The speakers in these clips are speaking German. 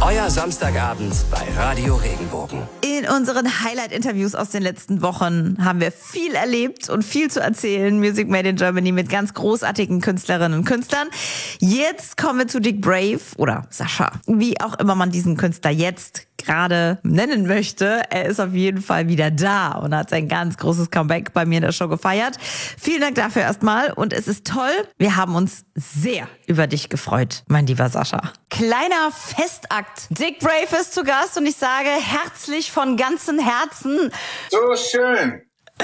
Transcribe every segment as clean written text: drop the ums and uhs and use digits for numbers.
Euer Samstagabend bei Radio Regenbogen. In unseren Highlight-Interviews aus den letzten Wochen haben wir viel erlebt und viel zu erzählen. Music Made in Germany mit ganz großartigen Künstlerinnen und Künstlern. Jetzt kommen wir zu Dick Brave oder Sascha, wie auch immer man diesen Künstler jetzt gerade nennen möchte. Er ist auf jeden Fall wieder da und hat sein ganz großes Comeback bei mir in der Show gefeiert. Vielen Dank dafür erstmal und es ist toll. Wir haben uns sehr über dich gefreut, mein lieber Sascha. Kleiner Festakt. Dick Brave ist zu Gast und ich sage herzlich von ganzem Herzen. So schön.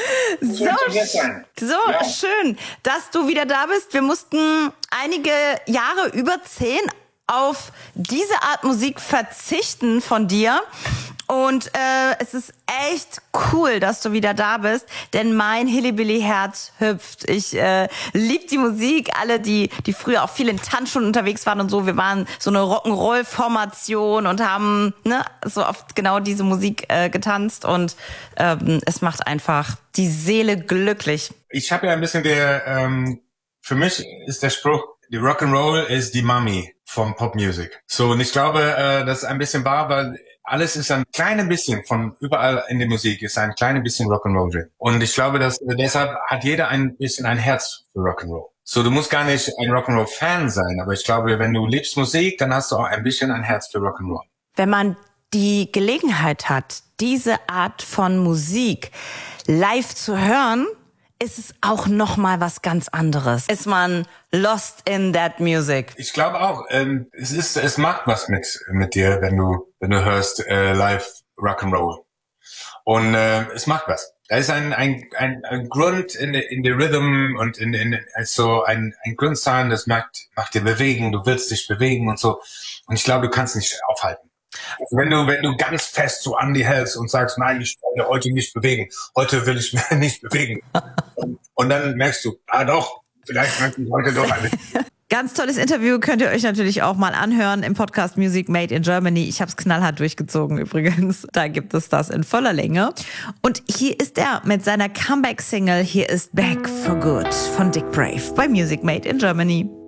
Schön, dass du wieder da bist. Wir mussten einige Jahre, über 10, auf diese Art Musik verzichten von dir. Und es ist echt cool, dass du wieder da bist, denn mein Hillybilly-Herz hüpft. Ich liebe die Musik. Alle, die früher auch viel in Tanzschulen unterwegs waren und so, wir waren so eine Rock'n'Roll-Formation und haben so oft genau diese Musik getanzt. Und es macht einfach die Seele glücklich. Ich habe ja ein bisschen für mich ist der Spruch, die Rock'n'Roll ist die Mami vom Popmusik. So, und ich glaube, das ist ein bisschen wahr, weil alles ist ein kleines bisschen von überall in der Musik, ist ein kleines bisschen Rock'n'Roll drin. Und ich glaube, dass deshalb hat jeder ein bisschen ein Herz für Rock'n'Roll. So, du musst gar nicht ein Rock'n'Roll-Fan sein, aber ich glaube, wenn du liebst Musik, dann hast du auch ein bisschen ein Herz für Rock'n'Roll. Wenn man die Gelegenheit hat, diese Art von Musik live zu hören, ist es auch noch mal was ganz anderes. Ist man lost in that music? Ich glaube auch, es macht was mit dir, wenn du hörst live Rock'n'Roll. Und es macht was. Da ist ein Grund in der Rhythm und so ein Grundzahlen, das macht dir bewegen, du willst dich bewegen und so. Und ich glaube, du kannst nicht aufhalten. Also wenn du ganz fest so an die hältst und sagst, nein, ich will heute nicht bewegen, heute will ich mich nicht bewegen. Und dann merkst du, doch, vielleicht möchte ich heute doch ein bisschen. Ganz tolles Interview, könnt ihr euch natürlich auch mal anhören im Podcast Music Made in Germany. Ich habe es knallhart durchgezogen übrigens. Da gibt es das in voller Länge. Und hier ist er mit seiner Comeback-Single Hier ist Back for Good von Dick Brave bei Music Made in Germany.